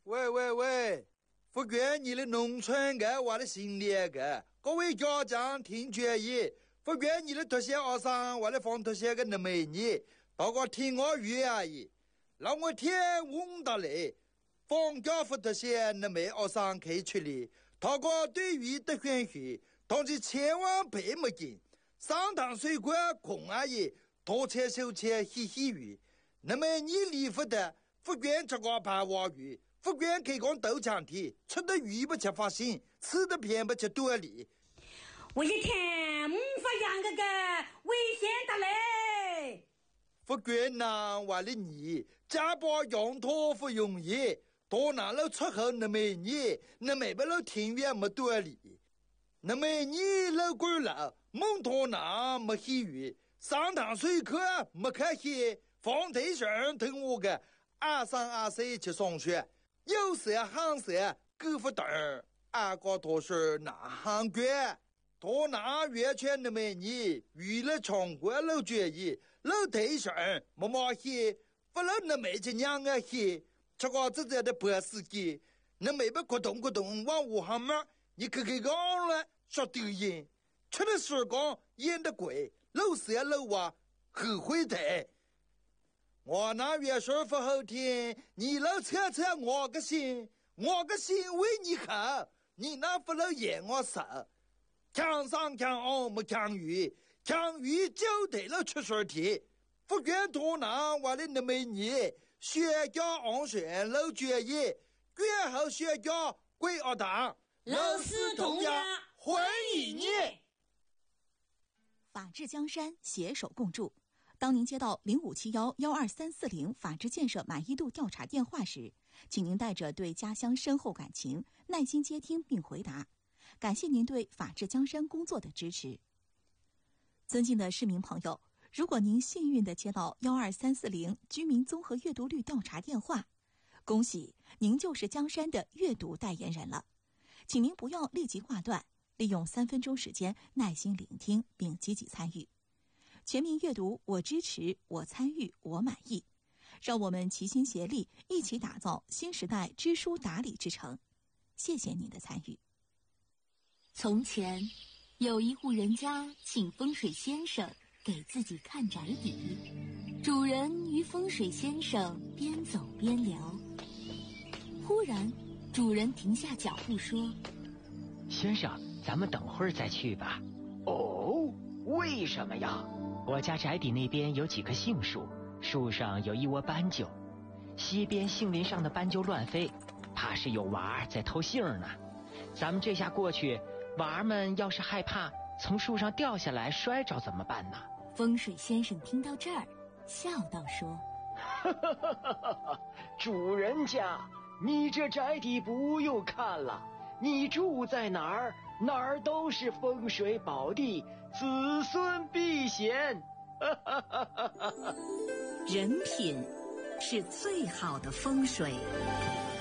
喂，福建你的农村个我的心里个，各位家长听决议，福建你的特些学生我的放特些个那美女，大家听我愿意，让我天问到嘞，放假福特些那美学生可以出来，他个对于的选许，但是千万别没劲，上堂水果空而已，多切手切细鱼，那么你离福的福建这个排娃鱼。福建可以讲豆浆体，吃的鱼不吃发心，吃的偏不吃多里。 我一天发养个危险的嘞。 福建南话的你，家把羊驼不容易，多难了出口那么你，那没不了庭院没多里，那么你老贵了，蒙托南没细鱼，上堂水课没开戏，放台上听我个2、3、2、4去上学。有时行时够不等二个多是南行卷多南月圈的美女娱乐全国老决议老台上没马戏不能那没去娘个戏这个自己的博司机那没不咕咚往武汉嘛你可讲了说丢人吃的时光演的贵老时老娃后悔的我那月说不好听，你老扯我个心为你好，你那不能演我手，强上强下没强于就得了出水题，福建多南我的那美女，学家安全老决议，最后学家归二党， 老师同样欢迎你。 法治江山，携手共筑。当您接到0571-12340法治建设满意度调查电话时，请您带着对家乡深厚感情，耐心接听并回答。感谢您对法治江山工作的支持。尊敬的市民朋友，如果您幸运地接到12340居民综合阅读率调查电话，恭喜您就是江山的阅读代言人了。请您不要立即挂断，利用3分钟时间耐心聆听并积极参与。全民阅读，我支持，我参与，我满意。让我们齐心协力，一起打造新时代知书达理之城。谢谢您的参与。 从前，有一户人家请风水先生给自己看宅邸。主人与风水先生边走边聊，忽然，主人停下脚步说：“ 先生，咱们等会儿再去吧。” 哦，为什么呀？ 我家宅邸那边有几棵杏树，树上有一窝斑鸠，西边杏林上的斑鸠乱飞，怕是有娃在偷杏呢。咱们这下过去，娃们要是害怕从树上掉下来摔着怎么办呢？ 风水先生听到这儿，笑道说：“ 主人家，你这宅邸不用看了，你住在哪儿，哪儿都是风水宝地，子孙避险。” 人品是最好的风水。